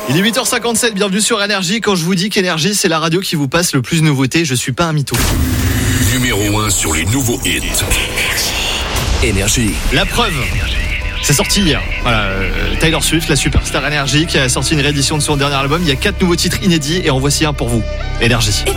Il est 8h57, bienvenue sur Énergie. Quand je vous dis qu'Énergie, c'est la radio qui vous passe le plus de nouveautés, je suis pas un mytho. Numéro 1 sur les nouveaux hits. Énergie. La preuve, c'est sorti hier. Voilà, Taylor Swift, la superstar Énergie, qui a sorti une réédition de son dernier album. Il y a 4 nouveaux titres inédits et en voici un pour vous. Énergie.